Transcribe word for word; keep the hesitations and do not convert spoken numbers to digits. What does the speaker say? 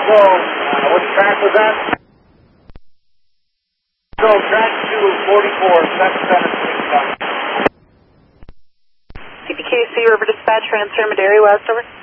So, uh, what track was that? So, track two forty-four, seven seven six five. C P K C River Dispatch, transfer Madera West, over.